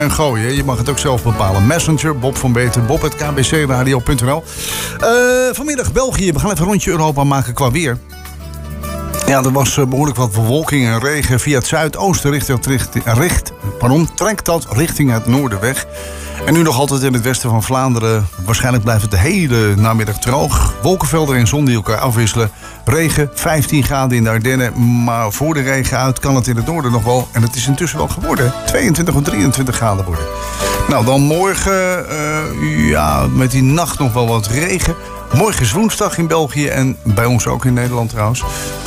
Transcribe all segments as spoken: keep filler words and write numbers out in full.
En gooien. Je mag het ook zelf bepalen. Messenger, Bob van Beeten, bob at k b c radio punt n l. Uh, vanmiddag België. We gaan even een rondje Europa maken qua weer. Ja, er was behoorlijk wat bewolking en regen. Via het zuidoosten richt, richt, richt, pardon, trekt dat richting het noorden weg. En nu nog altijd in het westen van Vlaanderen. Waarschijnlijk blijft het de hele namiddag droog. Wolkenvelden en zon die elkaar afwisselen. Regen, vijftien graden in de Ardennen. Maar voor de regen uit kan het in het noorden nog wel. En het is intussen wel geworden. tweeëntwintig of drieëntwintig graden worden. Nou, dan morgen, uh, ja, met die nacht nog wel wat regen. Morgen is woensdag in België en bij ons ook in Nederland trouwens.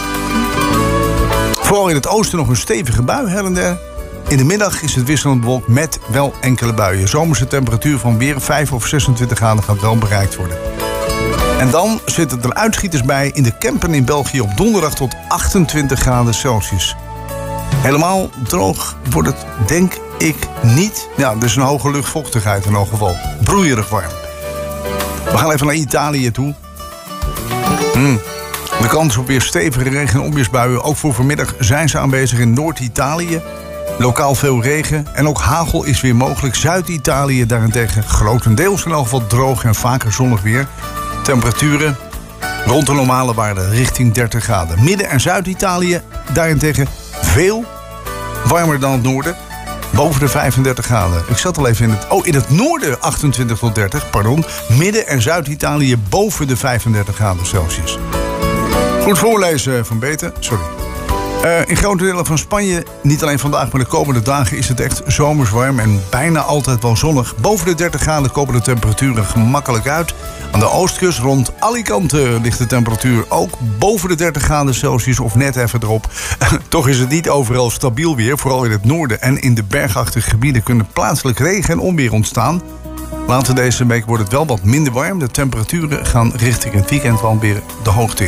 Vooral in het oosten nog een stevige bui her en der. In de middag is het wisselend bewolkt met wel enkele buien. Zomerse temperatuur van weer vijf of zesentwintig graden gaat wel bereikt worden. En dan zitten er uitschieters bij in de Kempen in België op donderdag tot achtentwintig graden Celsius. Helemaal droog wordt het, denk ik, niet. Ja, er is een hoge luchtvochtigheid in elk geval. Broeierig warm. We gaan even naar Italië toe. Hmm. De kans op weer stevige regen- en onweersbuien. Ook voor vanmiddag zijn ze aanwezig in Noord-Italië. Lokaal veel regen en ook hagel is weer mogelijk. Zuid-Italië daarentegen grotendeels in elk geval droog en vaker zonnig weer. Temperaturen rond de normale waarde richting dertig graden. Midden- en Zuid-Italië daarentegen veel warmer dan het noorden. Boven de vijfendertig graden. Ik zat al even in het... Oh, in het noorden achtentwintig tot dertig, pardon. Midden- en Zuid-Italië boven de vijfendertig graden Celsius. Goed voorlezen van Beeten, sorry. Uh, in grote delen van Spanje, niet alleen vandaag, maar de komende dagen is het echt zomers warm en bijna altijd wel zonnig. Boven de dertig graden komen de temperaturen gemakkelijk uit. Aan de oostkust rond Alicante ligt de temperatuur ook boven de dertig graden Celsius of net even erop. Toch is het niet overal stabiel weer, vooral in het noorden en in de bergachtige gebieden kunnen plaatselijk regen en onweer ontstaan. Later deze week wordt het wel wat minder warm. De temperaturen gaan richting het weekend wel weer de hoogte in.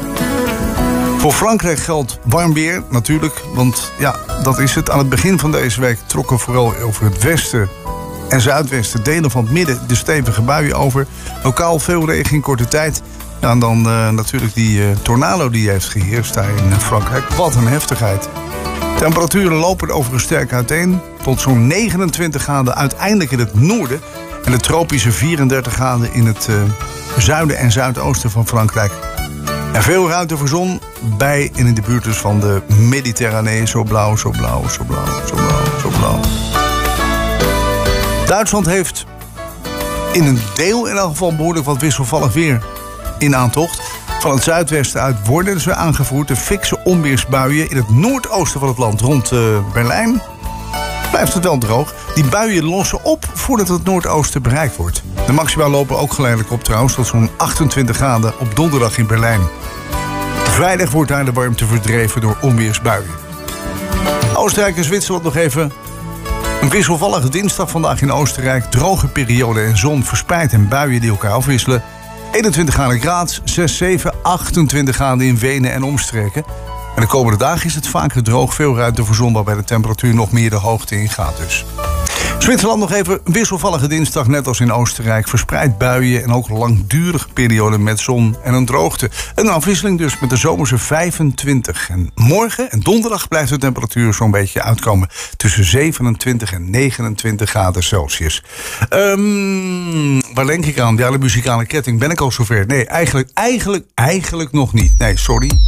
Voor Frankrijk geldt warm weer natuurlijk, want ja, dat is het. Aan het begin van deze week trokken vooral over het westen en zuidwesten delen van het midden de stevige buien over. Lokaal veel regen in korte tijd. Ja, en dan uh, natuurlijk die uh, tornado die heeft geheerst daar in Frankrijk. Wat een heftigheid. Temperaturen lopen overigens sterk uiteen. Tot zo'n negenentwintig graden uiteindelijk in het noorden. En de tropische vierendertig graden in het uh, zuiden en zuidoosten van Frankrijk. En veel ruimte voor zon bij en in de buurt dus van de Mediterranee. Zo blauw, zo blauw, zo blauw, zo blauw, zo blauw. Duitsland heeft in een deel in elk geval behoorlijk wat wisselvallig weer in aantocht. Van het zuidwesten uit worden ze aangevoerd. De fikse onweersbuien in het noordoosten van het land rond uh, Berlijn. Blijft het wel droog. Die buien lossen op voordat het noordoosten bereikt wordt. De maxima lopen ook geleidelijk op trouwens tot zo'n achtentwintig graden op donderdag in Berlijn. Vrijdag wordt daar de warmte verdreven door onweersbuien. Oostenrijk en Zwitserland nog even. Een wisselvallige dinsdag vandaag in Oostenrijk. Droge periode en zon verspreid en buien die elkaar afwisselen. eenentwintig graden graad, zes, zeven, achtentwintig graden in Wenen en omstreken. En de komende dagen is het vaker droog, veel ruimte voor zon, waarbij de temperatuur nog meer de hoogte ingaat dus. Zwitserland nog even, wisselvallige dinsdag, net als in Oostenrijk. Verspreid buien en ook langdurige perioden met zon en een droogte. Een afwisseling dus met de zomerse vijfentwintig. En morgen en donderdag blijft de temperatuur zo'n beetje uitkomen tussen zevenentwintig en negenentwintig graden Celsius. Um, waar denk ik aan? Ja, de muzikale ketting. Ben ik al zover? Nee, eigenlijk, eigenlijk, eigenlijk nog niet. Nee, sorry.